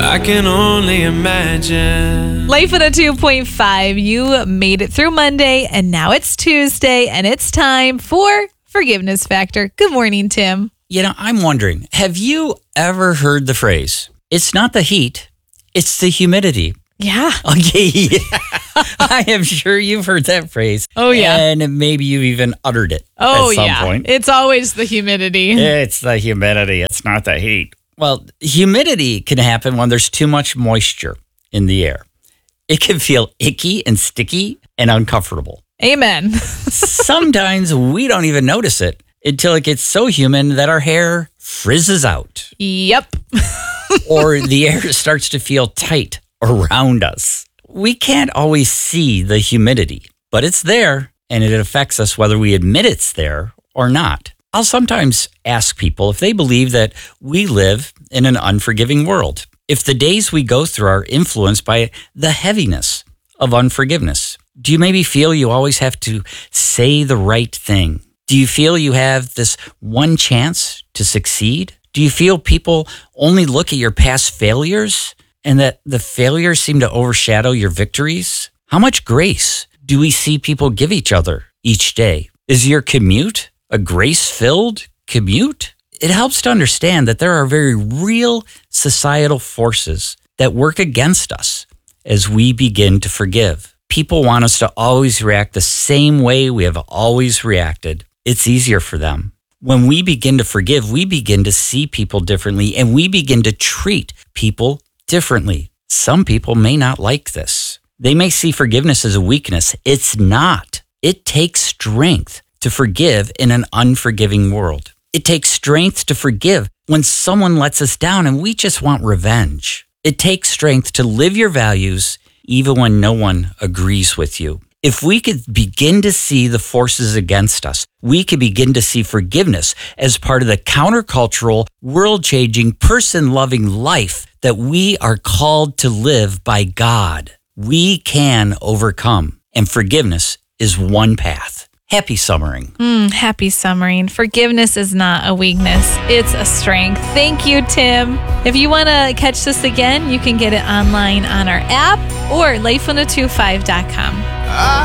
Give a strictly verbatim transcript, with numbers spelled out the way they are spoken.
I can only imagine. Life in a two point five. You made it through Monday, and now it's Tuesday, and it's time for Forgiveness Factor. Good morning, Tim. You know, I'm wondering, have you ever heard the phrase, it's not the heat, it's the humidity? Yeah. Okay. I am sure you've heard that phrase. Oh, yeah. And maybe you even uttered it Oh, at some yeah. point. It's always the humidity. It's the humidity. It's not the heat. Well, humidity can happen when there's too much moisture in the air. It can feel icky and sticky and uncomfortable. Amen. Sometimes we don't even notice it until it gets so humid that our hair frizzes out. Yep. Or the air starts to feel tight around us. We can't always see the humidity, but it's there and it affects us whether we admit it's there or not. I'll sometimes ask people if they believe that we live in an unforgiving world, if the days we go through are influenced by the heaviness of unforgiveness. Do you maybe feel you always have to say the right thing? Do you feel you have this one chance to succeed? Do you feel people only look at your past failures and that the failures seem to overshadow your victories? How much grace do we see people give each other each day? Is your commute a grace-filled commute? It helps to understand that there are very real societal forces that work against us as we begin to forgive. People want us to always react the same way we have always reacted. It's easier for them. When we begin to forgive, we begin to see people differently and we begin to treat people differently. Some people may not like this. They may see forgiveness as a weakness. It's not. It takes strength to forgive in an unforgiving world. It takes strength to forgive when someone lets us down and we just want revenge. It takes strength to live your values even when no one agrees with you. If we could begin to see the forces against us, we could begin to see forgiveness as part of the countercultural, world-changing, person-loving life that we are called to live by God. We can overcome, and forgiveness is one path. Happy summering. Mm, happy summering. Forgiveness is not a weakness. It's a strength. Thank you, Tim. If you want to catch this again, you can get it online on our app or life one oh two five dot com.